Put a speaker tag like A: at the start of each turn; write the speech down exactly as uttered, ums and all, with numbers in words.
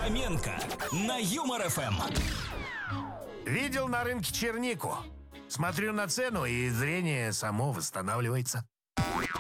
A: Фоменко на Юмор эф эм.
B: Видел на рынке чернику. Смотрю на цену, и зрение само восстанавливается.